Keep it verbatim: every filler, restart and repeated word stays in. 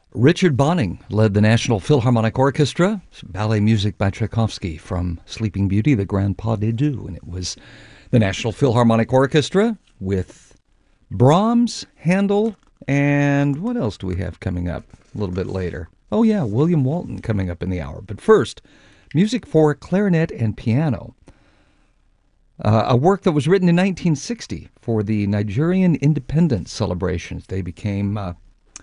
Richard Bonning led the National Philharmonic Orchestra, ballet music by Tchaikovsky from Sleeping Beauty, the Grand Pas de Deux. And it was the National Philharmonic Orchestra with Brahms, Handel, and what else do we have coming up a little bit later? Oh yeah, William Walton coming up in the hour. But first, music for clarinet and piano. Uh, a work that was written in nineteen sixty for the Nigerian independence celebrations. They became uh,